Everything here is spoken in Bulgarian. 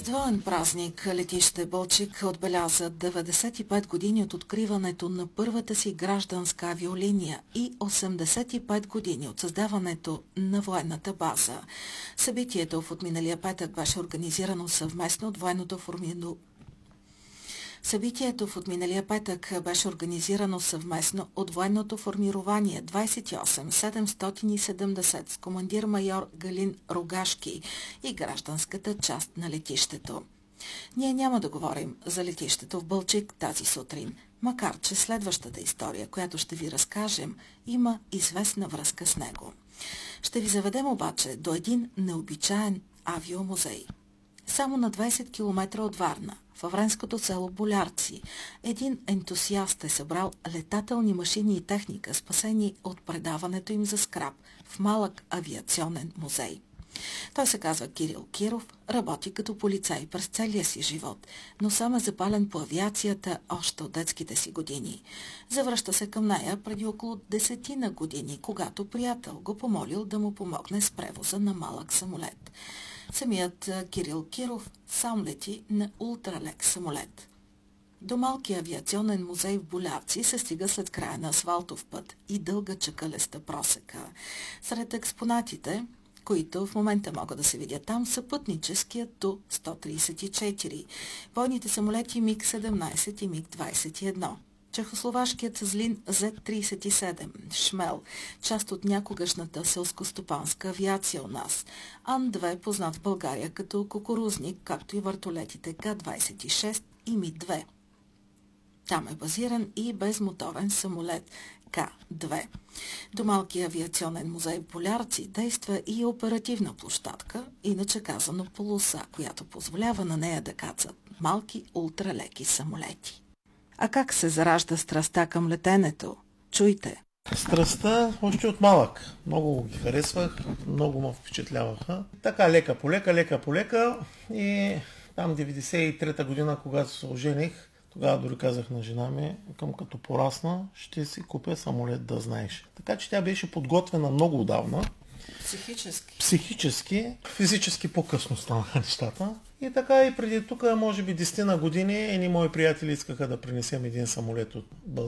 двоен празник летище Балчик отбеляза 95 години от откриването на първата си гражданска авиолиния и 85 години от създаването на военната база. Събитието в отминалия петък беше организирано съвместно от военното формирование 28770 с командир майор Галин Рогашки и гражданската част на летището. Ние няма да говорим за летището в Балчик тази сутрин, макар че следващата история, която ще ви разкажем, има известна връзка с него. Ще ви заведем обаче до един необичаен авиомузей. Само на 20 км от Варна, във френското село Болярци, един ентусиаст е събрал летателни машини и техника, спасени от предаването им за скрап в малък авиационен музей. Той се казва Кирил Киров, работи като полицай през целия си живот, но сам е запален по авиацията още от детските си години. Завръща се към нея преди около 10 години, когато приятел го помолил да му помогне с превоза на малък самолет. Самият Кирил Киров сам лети на ултралек самолет. До малкия авиационен музей в Болярци се стига след края на асфалтов път и дълга чакалеста просека. Сред експонатите, които в момента могат да се видят там, са пътническият Ту-134, бойните самолети МиГ-17 и МиГ-21, чехословашкият Злин Z-37, Шмел, част от някогашната селскостопанска авиация у нас, Ан-2, познат в България като кукурузник, както и вертолетите К-26 и Ми-2. Там е базиран и безмоторен самолет К-2. До малкия авиационен музей в Болярци действа и оперативна площадка, иначе казано полоса, която позволява на нея да кацат малки ултралеки самолети. А как се заражда страстта към летенето? Чуйте! Страстта още от малък. Много ги харесвах, много ме впечатляваха. Така лека по лека и там 93-та година, когато се ожених, тогава дори казах на жена ми, като порасна, ще си купя самолет, да знаеш. Така че тя беше подготвена много отдавна. Психически, физически по-късно станаха нещата. И така и преди тук, може би 10 години, едни мои приятели искаха да принесем един самолет от